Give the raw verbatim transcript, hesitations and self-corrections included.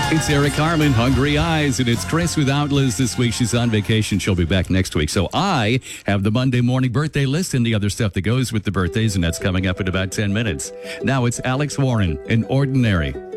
It's Eric Harmon, Hungry Eyes, and it's Chris without Liz this week. She's on vacation. She'll be back next week. So I have the Monday morning birthday list and the other stuff that goes with the birthdays, and that's coming up in about ten minutes. Now it's Alex Warren in Ordinary.